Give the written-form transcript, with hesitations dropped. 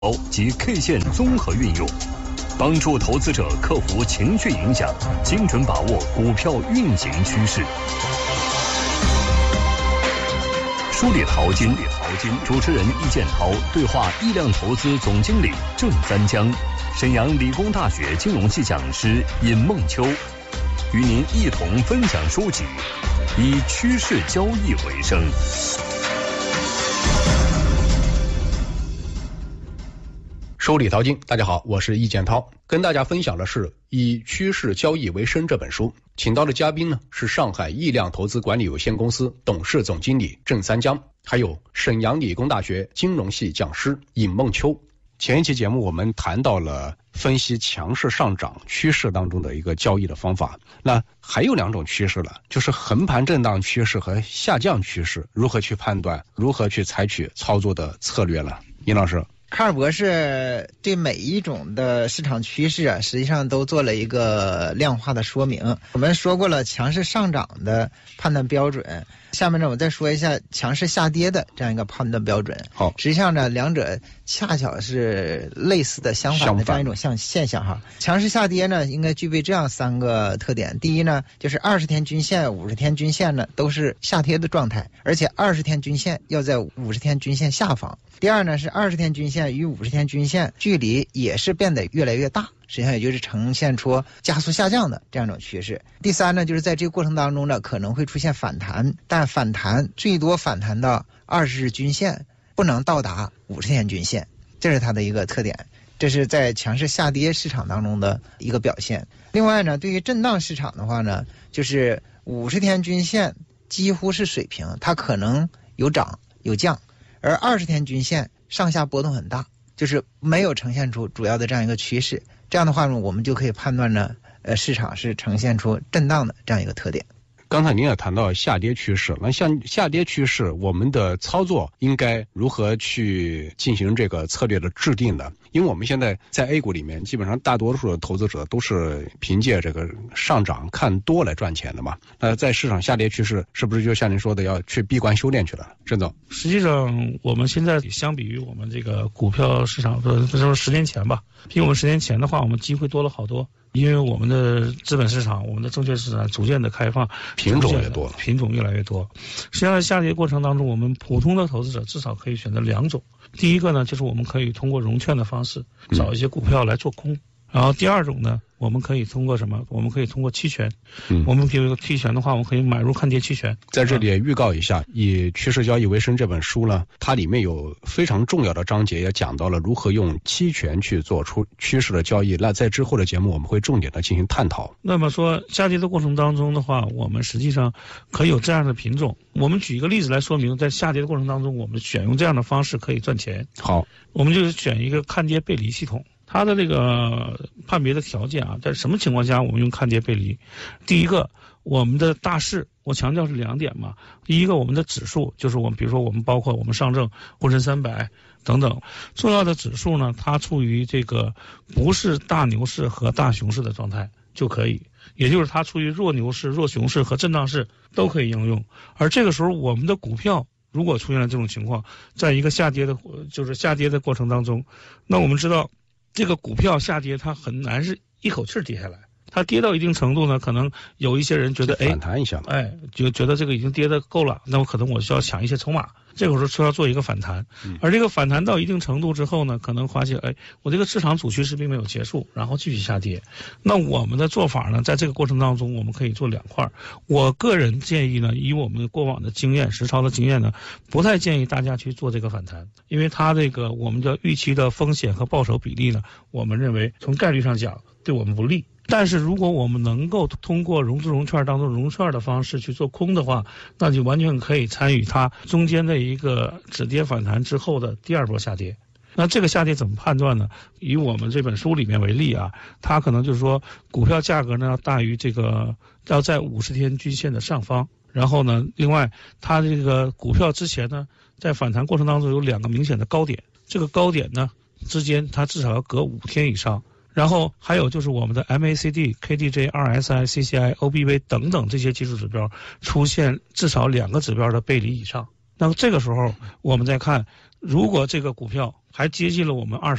及 K 线综合运用，帮助投资者克服情绪影响，精准把握股票运行趋势。梳理淘金，主持人易建涛对话亿量投资总经理郑三江，沈阳理工大学金融系讲师尹梦秋，与您一同分享书籍，以趋势交易为生。 梳理淘金，大家好，我是易建涛，跟大家分享的是《以趋势交易为生》这本书。请到的嘉宾呢是上海亿量投资管理有限公司董事总经理郑三江，还有沈阳理工大学金融系讲师尹梦秋。前一期节目我们谈到了分析强势上涨趋势当中的一个交易的方法，那还有两种趋势了，就是横盘震荡趋势和下降趋势，如何去判断，如何去采取操作的策略了？尹老师。 卡尔博士对每一种的市场趋势啊，实际上都做了一个量化的说明。我们说过了强势上涨的判断标准，下面呢我再说一下强势下跌的这样一个判断标准。 好， 实际上呢两者恰巧是类似的相反的这样一种现象哈。强势下跌呢应该具备这样三个特点。第一呢就是20天均线、50天均线呢都是下跌的状态，而且20天均线要在50天均线下方。第二呢是20天均线与50天均线距离也是变得越来越大，实际上也就是呈现出加速下降的这样一种趋势。第三呢就是在这个过程当中呢可能会出现反弹，但反弹最多反弹到20日均线，不能到达50天均线，这是它的一个特点。这是在强势下跌市场当中的一个表现。另外呢对于震荡市场的话呢，就是50天均线几乎是水平，它可能有涨有降，而20天均线上下波动很大，就是没有呈现出主要的这样一个趋势。这样的话呢我们就可以判断呢市场是呈现出震荡的这样一个特点。 刚才您也谈到下跌趋势，那像下跌趋势我们的操作应该如何去进行这个策略的制定呢？因为我们现在在 A 股里面基本上大多数的投资者都是凭借这个上涨看多来赚钱的嘛，那在市场下跌趋势是不是就像您说的要去闭关修炼去了？郑总， 实际上我们现在相比于我们这个股票市场的10年前吧，比我们10年前的话我们机会多了好多，因为我们的资本市场、我们的证券市场逐渐的开放， 品种也多了， 品种越来越多。实际上在下跌过程当中，我们普通的投资者至少可以选择两种。第一个呢，就是我们可以通过融券的方式找一些股票来做空。然后第二种呢，我们可以通过什么？我们可以通过期权。我们比如期权的话，我们可以买入看跌期权。 在这里也预告一下，以趋势交易为生这本书呢，它里面有非常重要的章节，也讲到了如何用期权去做出趋势的交易。那在之后的节目，我们会重点的进行探讨。 那么说下跌的过程当中的话，我们实际上可以有这样的品种。我们举一个例子来说明，在下跌的过程当中，我们选用这样的方式可以赚钱。 好， 我们就是选一个看跌背离系统。它的这个判别的条件啊，在什么情况下我们用看跌背离？第一个，我们的大势，我强调是2点嘛。第一个，我们的指数，就是我们比如说我们包括我们上证、沪深300等等重要的指数呢，它处于这个不是大牛市和大熊市的状态就可以，也就是它处于弱牛市、弱熊市和震荡市都可以应用。而这个时候我们的股票如果出现了这种情况，在一个下跌的过程当中，那我们知道这个股票下跌它很难是一口气跌下来，它跌到一定程度呢，可能有一些人觉得反弹一下， 就觉得这个已经跌得够了，那么可能我需要抢一些筹码，这个时候需要做一个反弹。而这个反弹到一定程度之后呢，可能发现我这个市场主趋势并没有结束，然后继续下跌。那我们的做法呢，在这个过程当中我们可以做2块。我个人建议呢，以我们过往的经验、实操的经验呢，不太建议大家去做这个反弹，因为它这个我们叫预期的风险和报酬比例呢，我们认为从概率上讲对我们不利。但是如果我们能够通过融资融券当中融券的方式去做空的话，那就完全可以参与它中间的一个止跌反弹之后的第2波下跌。那这个下跌怎么判断呢？以我们这本书里面为例啊，它可能就是说股票价格呢要大于这个要在50天均线的上方，然后呢另外它这个股票之前呢在反弹过程当中有2个明显的高点，这个高点呢之间它至少要隔5天以上。然后还有就是我们的 MACD、KDJ、RSI、CCI、OBV 等等这些技术指标出现至少2个指标的背离以上。那么这个时候我们再看如果这个股票还接近了我们20